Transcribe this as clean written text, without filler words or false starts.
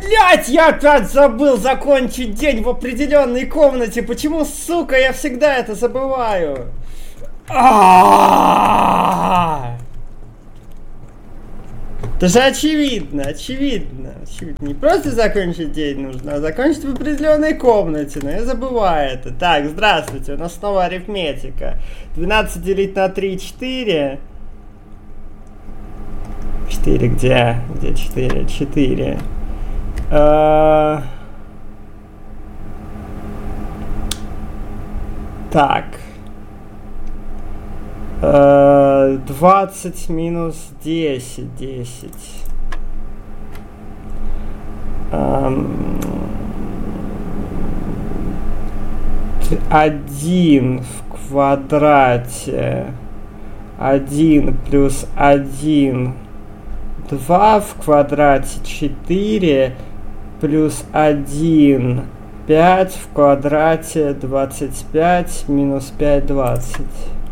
Блять, я опять забыл закончить день в определенной комнате. Почему, сука, я всегда это забываю? Это же очевидно. Не просто закончить день нужно, а закончить в определенной комнате. Но я забываю это. Так, здравствуйте, у нас снова арифметика. 12 делить на 3, 4. 4 где? Где 4? 4. Так. 20 минус 10. 10. 1 в квадрате. 1 плюс 1. 2 в квадрате. 4 плюс 1. 5 в квадрате. 25 минус 5, 20.